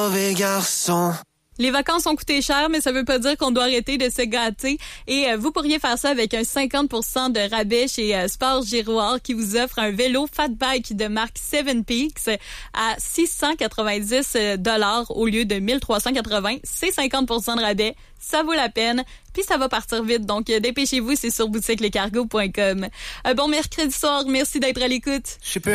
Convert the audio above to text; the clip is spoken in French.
mauvais garçon. Les vacances ont coûté cher, mais ça veut pas dire qu'on doit arrêter de se gâter. Et vous pourriez faire ça avec un 50% de rabais chez Sport Giroir qui vous offre un vélo fat bike de marque Seven Peaks à $690 au lieu de 1380. C'est 50% de rabais. Ça vaut la peine. Puis ça va partir vite. Donc, dépêchez-vous, c'est sur boutiquelescargos.com. Bon mercredi soir. Merci d'être à l'écoute.